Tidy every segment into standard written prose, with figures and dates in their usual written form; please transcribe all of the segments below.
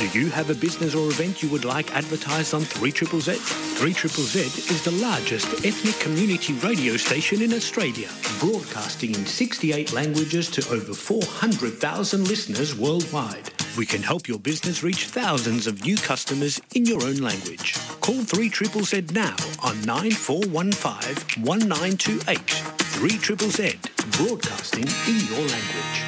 Do you have a business or event you would like advertised on 3ZZZ? 3ZZZ is the largest ethnic community radio station in Australia, broadcasting in 68 languages to over 400,000 listeners worldwide. We can help your business reach thousands of new customers in your own language. Call 3ZZZ now on 9415 1928. 3ZZZ, broadcasting in your language.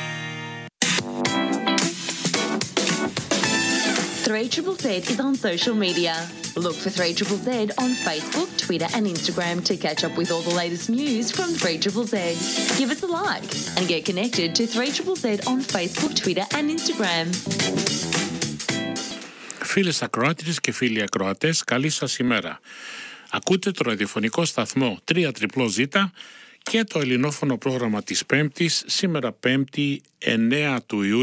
3ZZZ is on social media. Look for 3ZZZ on Facebook, Twitter and Instagram to catch up with all the latest news from 3ZZZ. Give us a like and get connected to 3ZZZ on Facebook, Twitter and Instagram. Φίλες ακροάτριες και φίλοι ακροατές, καλή σας ημέρα. Ακούτε το ραδιοφωνικό σταθμό 3ZZZ και το ελληνόφωνο πρόγραμμα της Πέμπτης, σήμερα Πέμπτη 9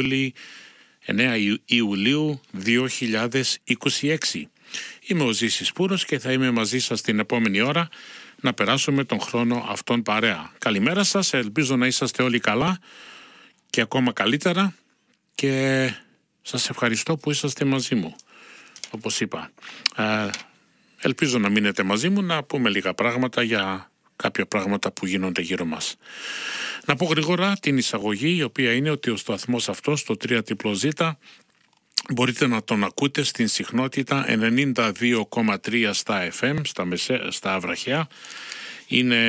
Ιουλίου 2026. Είμαι ο Ζήσης Πούρος και θα είμαι μαζί σας την επόμενη ώρα να περάσουμε τον χρόνο αυτόν παρέα. Καλημέρα σας, ελπίζω να είσαστε όλοι καλά και ακόμα καλύτερα και σας ευχαριστώ που είσαστε μαζί μου. Όπως είπα, ελπίζω να μείνετε μαζί μου να πούμε λίγα πράγματα για κάποια πράγματα που γίνονται γύρω μας. Να πω γρήγορα την εισαγωγή, η οποία είναι ότι ο σταθμός αυτός, το 3ZZZ, μπορείτε να τον ακούτε στην συχνότητα 92,3 στα FM, στα βραχαία. Είναι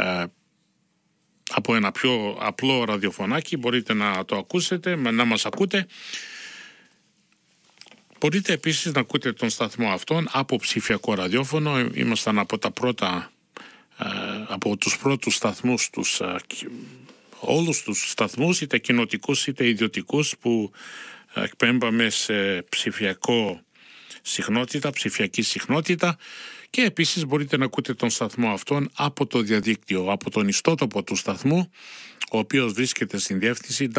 από ένα πιο απλό ραδιοφωνάκι, μπορείτε να το ακούσετε, να μας ακούτε. Μπορείτε επίσης να ακούτε τον σταθμό αυτόν από ψηφιακό ραδιόφωνο. Ήμασταν από τους πρώτους σταθμούς, όλους τους σταθμούς, είτε κοινοτικούς είτε ιδιωτικούς, που εκπέμπαμε σε ψηφιακή συχνότητα, και επίσης μπορείτε να ακούτε τον σταθμό αυτόν από το διαδίκτυο, από τον ιστότοπο του σταθμού, ο οποίος βρίσκεται στην διεύθυνση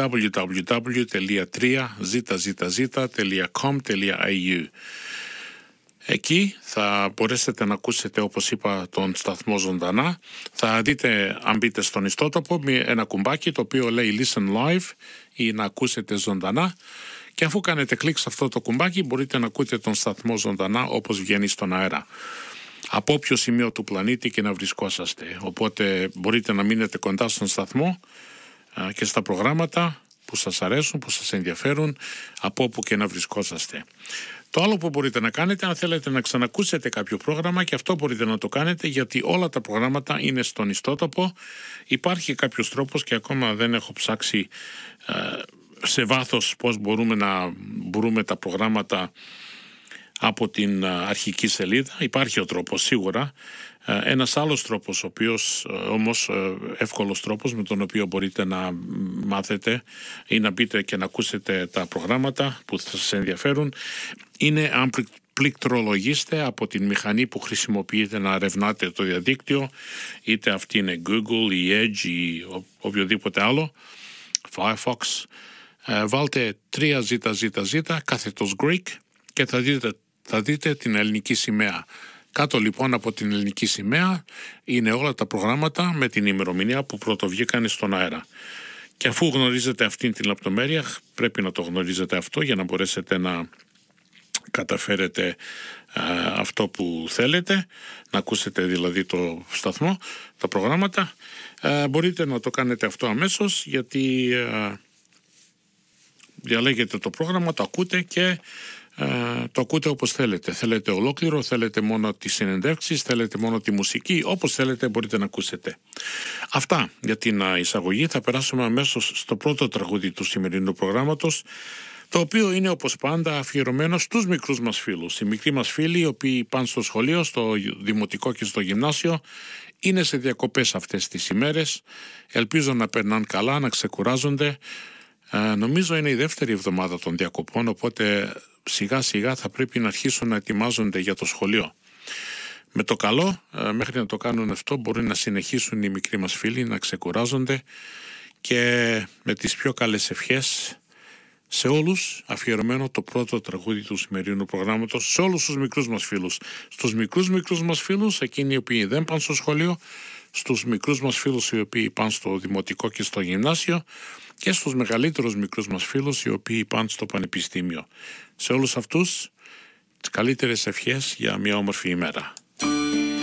www.3zzz.com.au. Εκεί θα μπορέσετε να ακούσετε, όπως είπα, τον σταθμό ζωντανά. Θα δείτε, αν μπείτε στον ιστότοπο, ένα κουμπάκι το οποίο λέει Listen Live ή να ακούσετε ζωντανά, και αφού κάνετε κλικ σε αυτό το κουμπάκι μπορείτε να ακούτε τον σταθμό ζωντανά όπως βγαίνει στον αέρα, από όποιο σημείο του πλανήτη και να βρισκόσαστε. Οπότε μπορείτε να μείνετε κοντά στον σταθμό και στα προγράμματα που σας αρέσουν, που σας ενδιαφέρουν, από όπου και να βρισκόσαστε. Το άλλο που μπορείτε να κάνετε, αν θέλετε να ξανακούσετε κάποιο πρόγραμμα, και αυτό μπορείτε να το κάνετε, γιατί όλα τα προγράμματα είναι στον ιστότοπο. Υπάρχει κάποιος τρόπος και ακόμα δεν έχω ψάξει σε βάθος πώς μπορούμε να βρούμε τα προγράμματα από την αρχική σελίδα. Υπάρχει ο τρόπος σίγουρα. Ένας άλλος τρόπος, ο οποίος όμως εύκολος τρόπος με τον οποίο μπορείτε να μάθετε ή να μπείτε και να ακούσετε τα προγράμματα που θα σας ενδιαφέρουν, είναι αν πληκτρολογήσετε από την μηχανή που χρησιμοποιείτε να ερευνάτε το διαδίκτυο, είτε αυτή είναι Google ή Edge ή οποιοδήποτε άλλο, Firefox. Βάλτε 3ZZZ κάθετος Greek και θα δείτε την ελληνική σημαία. Κάτω λοιπόν από την ελληνική σημαία είναι όλα τα προγράμματα με την ημερομηνία που πρωτοβγήκαν στον αέρα. Και αφού γνωρίζετε αυτή την λεπτομέρεια, πρέπει να το γνωρίζετε αυτό για να μπορέσετε να καταφέρετε αυτό που θέλετε, να ακούσετε δηλαδή το σταθμό, τα προγράμματα. Μπορείτε να το κάνετε αυτό αμέσως, γιατί διαλέγετε το πρόγραμμα, το ακούτε και το ακούτε όπως θέλετε. Θέλετε ολόκληρο, θέλετε μόνο τις συνεντεύξεις, θέλετε μόνο τη μουσική, όπως θέλετε μπορείτε να ακούσετε. Αυτά για την εισαγωγή. Θα περάσουμε αμέσως στο πρώτο τραγούδι του σημερινού προγράμματος, το οποίο είναι όπως πάντα αφιερωμένο στους μικρούς μας φίλους. Οι μικροί μας φίλοι, οι οποίοι πάνε στο σχολείο, στο δημοτικό και στο γυμνάσιο, είναι σε διακοπές αυτές τις ημέρες. Ελπίζω να περνάνε καλά, να ξεκουράζονται. Νομίζω είναι η δεύτερη εβδομάδα των διακοπών, οπότε σιγά σιγά θα πρέπει να αρχίσουν να ετοιμάζονται για το σχολείο. Με το καλό, μέχρι να το κάνουν αυτό, μπορεί να συνεχίσουν οι μικροί μας φίλοι να ξεκουράζονται, και με τις πιο καλές ευχές σε όλους αφιερωμένο το πρώτο τραγούδι του σημερινού προγράμματος, σε όλους τους μικρούς μας φίλους. Στους μικρούς μας φίλους, εκείνοι οι οποίοι δεν πάνε στο σχολείο, στους μικρούς μας φίλους οι οποίοι πάνε στο δημοτικό και στο γυμνάσιο, και στους μεγαλύτερους μικρούς μας φίλους οι οποίοι πάνε στο πανεπιστήμιο. Σε όλους αυτούς τις καλύτερες ευχές για μια όμορφη ημέρα.